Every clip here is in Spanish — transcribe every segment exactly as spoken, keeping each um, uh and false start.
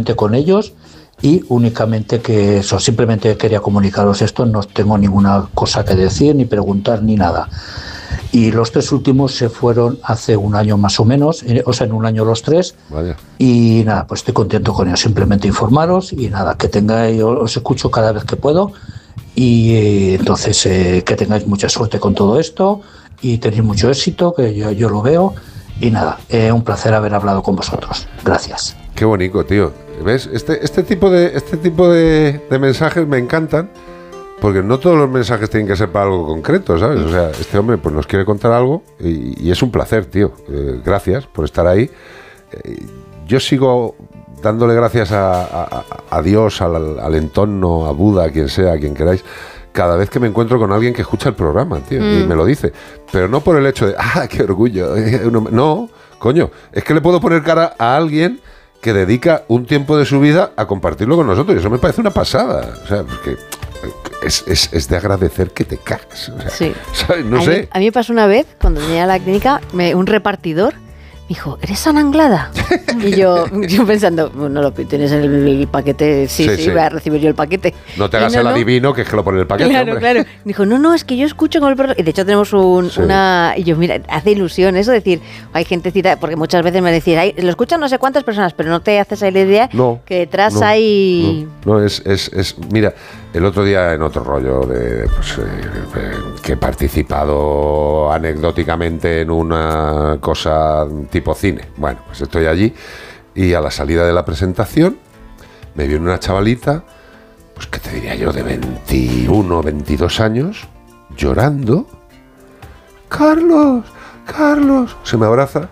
simplemente con ellos y únicamente que eso, simplemente quería comunicaros esto, no tengo ninguna cosa que decir, ni preguntar, ni nada. Y los tres últimos se fueron hace un año más o menos, o sea, en un año los tres. Vaya. Y nada, pues estoy contento con ellos, simplemente informaros y nada, que tengáis, os escucho cada vez que puedo y eh, entonces eh, que tengáis mucha suerte con todo esto y tenéis mucho éxito, que yo, yo lo veo y nada, eh, un placer haber hablado con vosotros. Gracias. Qué bonito, tío. ¿Ves? Este, este tipo de, este tipo de, de mensajes me encantan. Porque no todos los mensajes tienen que ser para algo concreto, ¿sabes? O sea, este hombre pues nos quiere contar algo y, y es un placer, tío. Eh, gracias por estar ahí. Eh, yo sigo dándole gracias a, a, a Dios, al, al entorno, a Buda, a quien sea, a quien queráis, cada vez que me encuentro con alguien que escucha el programa, tío, mm. y me lo dice. Pero no por el hecho de, ¡ah, qué orgullo! No, coño, es que le puedo poner cara a alguien que dedica un tiempo de su vida a compartirlo con nosotros. Y eso me parece una pasada. O sea, porque... Es, es, es de agradecer que te cagas. O sea, sí. ¿sabes? No a sé. Mí, a mí me pasó una vez, cuando venía a la clínica, me, un repartidor me dijo, ¿eres Ana Anglada? Y yo, yo pensando, no lo tienes en el, el paquete, sí, sí, sí, sí, voy a recibir yo el paquete. No te hagas no, el no. adivino, que es que lo pone en el paquete. Claro, hombre. claro. Me dijo, no, no, es que yo escucho con el programa. Y de hecho tenemos un, sí. una... Y yo, mira, hace ilusión eso, decir, hay gentecita, porque muchas veces me decís, ay, lo escuchan no sé cuántas personas, pero no te haces ahí la idea no, que detrás no, hay... No, no es, es, es... Mira, el otro día en otro rollo de pues, eh, que he participado anecdóticamente en una cosa tipo cine. Bueno, pues estoy allí y a la salida de la presentación me viene una chavalita, pues que te diría yo, de veintiuno, veintidós años, llorando. Carlos, Carlos, se me abraza.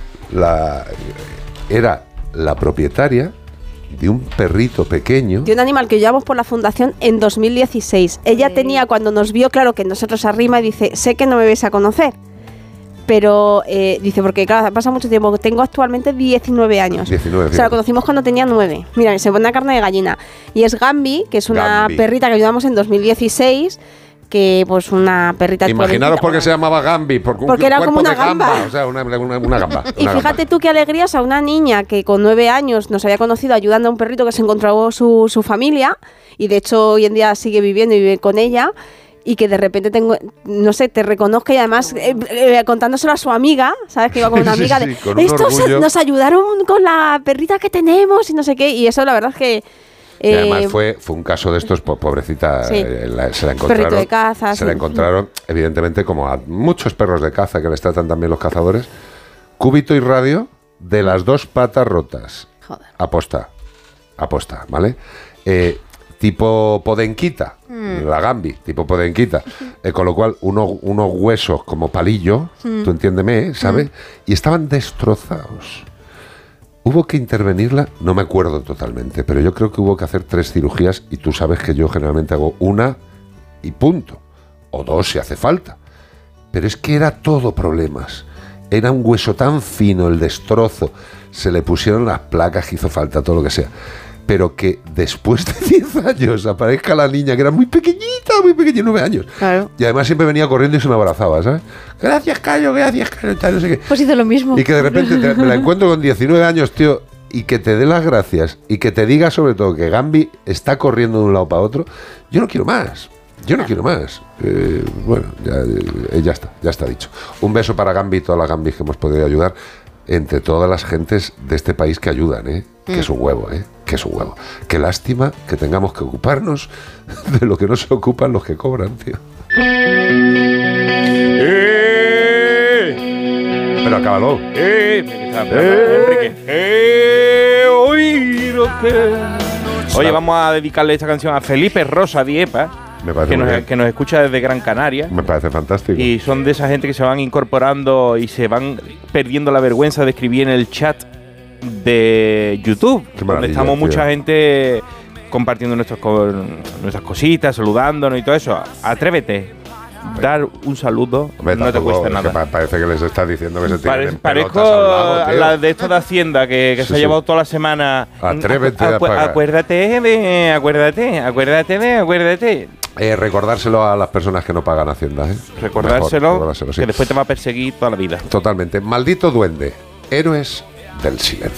La, era la propietaria de un perrito pequeño. De un animal que llevamos por la fundación en dos mil dieciséis. Ella sí. tenía, cuando nos vio, claro que nosotros arrima y dice, sé que no me vais a conocer. Pero, eh, dice, porque claro, pasa mucho tiempo. Tengo actualmente diecinueve años. diecinueve, o sea, la conocimos cuando tenía nueve. Mira, se pone carne de gallina. Y es Gambi, que es una Gambi. perrita que ayudamos en dos mil dieciséis. Que pues una perrita... Imaginaros por qué se llamaba Gambi, porque, porque un era como una gamba. gamba. O sea, una, una, una gamba. Y una fíjate gamba. tú qué alegrías a una niña que con nueve años nos había conocido ayudando a un perrito que se encontró su, su familia, y de hecho hoy en día sigue viviendo y vive con ella, y que de repente tengo, no sé, te reconozca y además eh, eh, contándoselo a su amiga, ¿sabes? Que iba con una amiga sí, de, sí, con estos nos ayudaron con la perrita que tenemos y no sé qué, y eso la verdad es que... Y además fue, fue un caso de estos, pobrecita, sí. eh, la, se la encontraron, perrito de caza, se sí. la encontraron, evidentemente, como a muchos perros de caza que les tratan también los cazadores, cúbito y radio de las dos patas rotas. Joder. Aposta, aposta, ¿vale? Eh, tipo podenquita, mm. la Gambi, tipo podenquita, eh, con lo cual uno, unos huesos como palillo, mm. tú entiéndeme, ¿sabes? Mm. Y estaban destrozados. Hubo que intervenirla, no me acuerdo totalmente, pero yo creo que hubo que hacer tres cirugías y tú sabes que yo generalmente hago una y punto, o dos si hace falta. Pero es que era todo problemas, era un hueso tan fino el destrozo, se le pusieron las placas que hizo falta, todo lo que sea. Pero que después de diez años aparezca la niña, que era muy pequeñita, muy pequeñita, nueve años. Claro. Y además siempre venía corriendo y se me abrazaba, ¿sabes? Gracias, Cayo, gracias, Cayo, tal, no sé qué. Pues hizo lo mismo. Y que de repente te, me la encuentro con diecinueve años, tío, y que te dé las gracias, y que te diga sobre todo que Gambi está corriendo de un lado para otro. Yo no quiero más. Yo no quiero más. Eh, bueno, ya, eh, ya está, ya está dicho. Un beso para Gambi y todas las Gambis que hemos podido ayudar, entre todas las gentes de este país que ayudan, ¿eh? Que es un huevo, ¿eh? Que es un huevo. Qué lástima que tengamos que ocuparnos de lo que no se ocupan los que cobran, tío. ¡Eh! Pero acábalo. ¡Eh! ¡Eh! Enrique. ¡Eh! ¡Oír que... Oye, vamos a dedicarle esta canción a Felipe Rosa Diepa, que nos, que nos escucha desde Gran Canaria. Me parece fantástico. Y son de esa gente que se van incorporando y se van perdiendo la vergüenza de escribir en el chat de YouTube, donde estamos tío. mucha gente compartiendo nuestros, nuestras cositas, saludándonos y todo eso. Atrévete, dar un saludo, Hombre, no te cuesta nada. Pa- parece que les estás diciendo que se tienen en Parezco pelotas al lado, tío. la de esto de Hacienda que, que Sí, se ha sí. llevado toda la semana. Atrévete Acu- a pagar. Acuérdate de, acuérdate, acuérdate de, acuérdate. Eh, recordárselo a las personas que no pagan Hacienda, ¿eh? Recordárselo, Mejor, recordárselo, sí. que después te va a perseguir toda la vida. Totalmente. Maldito duende, héroes del silencio.